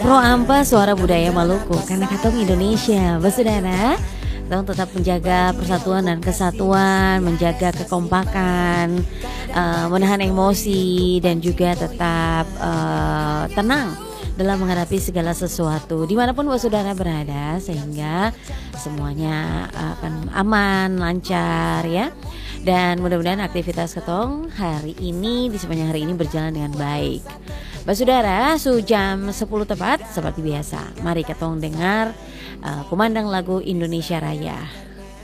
Pro Ampa Suara Budaya Maluku karena katong Indonesia, bersaudara. Katong tetap menjaga persatuan dan kesatuan, menjaga kekompakan, menahan emosi dan juga tetap tenang dalam menghadapi segala sesuatu dimanapun saudara berada, sehingga semuanya akan aman, lancar ya. Dan mudah-mudahan aktivitas ketong hari ini di sepanjang hari ini berjalan dengan baik. Saudara, jam 10 tepat seperti biasa. Mari ketong dengar kumandang lagu Indonesia Raya.